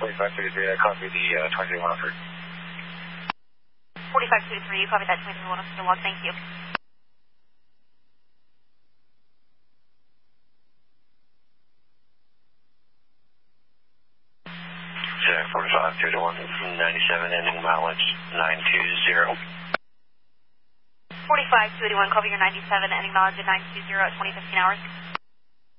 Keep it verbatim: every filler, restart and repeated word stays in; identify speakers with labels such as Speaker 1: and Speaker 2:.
Speaker 1: forty-five thirty-three, I copy the uh, twenty-three one oh three.
Speaker 2: forty-five thirty-three, you copy that twenty-three one oh three log, thank you.
Speaker 1: Jack forty-five thirty-one, ninety-seven, ending mileage nine two zero.
Speaker 2: forty-five two eighty-one, copy your ninety-seven, ending mileage at nine two zero at twenty fifteen hours.